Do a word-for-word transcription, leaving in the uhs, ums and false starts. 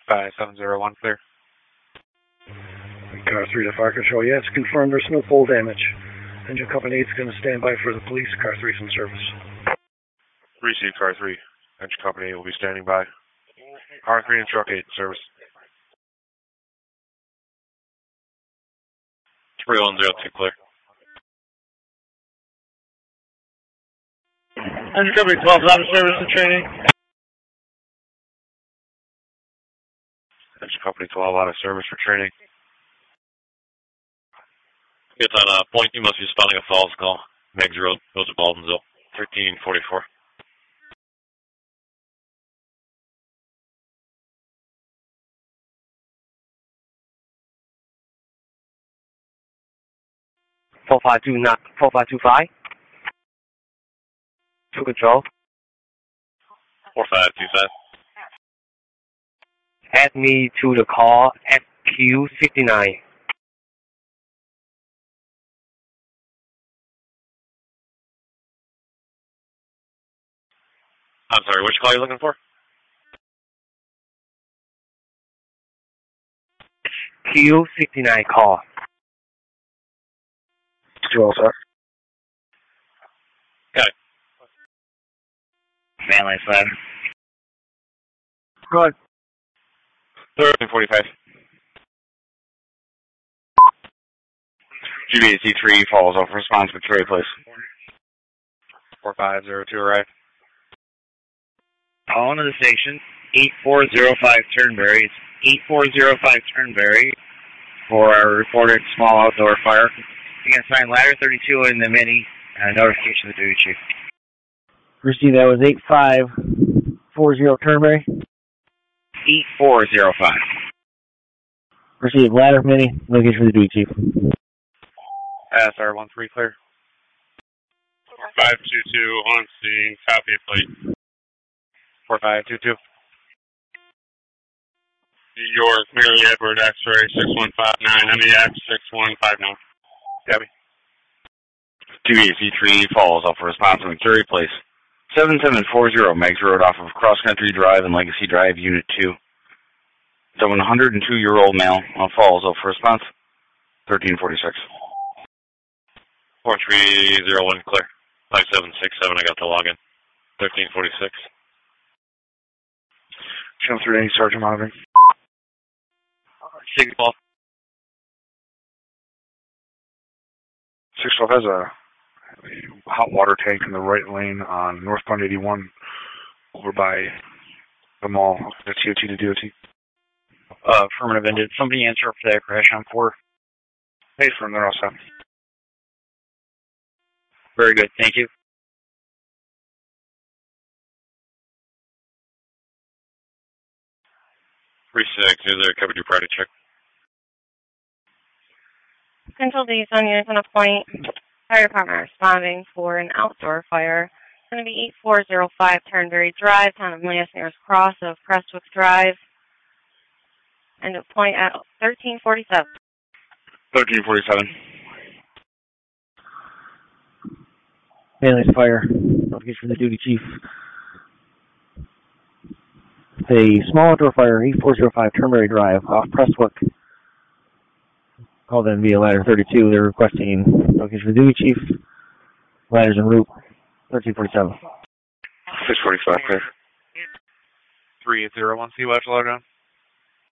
five seven zero one, clear. Car three to fire control. Yeah, it's confirmed there's no pole damage. Engine company eight is going to stand by for the police. Car three is in service. Received, car three. Engine company eight will be standing by. Car three and truck eight in service. three one zero two, clear. Engine company twelve is out of service and training. Engine company twelve out of service for training. It's on a point, you must be responding a false call. Megs Road, goes to Baldwinsville, thirteen forty-four. four five two nine, four five two five. To control. four five two five. Add me to the call F Q sixty-nine. I'm sorry, which call are you looking for? Q sixty-nine call. Still sir. Got it. Man life ladder. Go ahead. thirteen forty-five. G B A C three falls off response Victoria Place. four five zero two, arrive. Call into the station, eight four zero five Turnberry. It's eight four zero five Turnberry for our reported small outdoor fire. You can assign ladder thirty-two in the mini, uh, notification of the duty chief. Receive that was eight five four zero Turnberry. eight four zero five. Receive ladder mini, location for the duty chief. S R one three, clear. five two two on scene, copy of plate. four five two two. New York, Mary Edward, X-ray six one five nine, M E X six one five nine. Copy. G B A C three falls off response on Victoria Place. seven seven four zero Megs Road off of Cross Country Drive and Legacy Drive, Unit two. The one hundred two year old male on falls off response. thirteen forty-six. four three zero one, clear. five seven six seven, I got the login. thirteen forty-six. Channel three eighty, Sergeant monitoring. six twelve. six twelve has a hot water tank in the right lane on northbound eighty-one over by the mall. The T O T to D O T. Uh, affirmative ended. Somebody answer for that crash on four. Hey, from there also. Very good, thank you. three six, is there a cover two priority check? Central D's on units on a point. Fire department responding for an outdoor fire. It's going to be eight four zero five Turnberry Drive, town of Lance, nearest cross of Prestwick Drive. And a point at thirteen forty-seven. thirteen forty-seven. Manly's fire, notification for the duty chief. A small outdoor fire, eight four zero five Turnberry Drive, off Prestwick. Call them via ladder thirty-two. They're requesting notification for the duty chief. Ladders en route, thirteen forty-seven. six forty-five, clear. three eight zero one, C Watch, log on.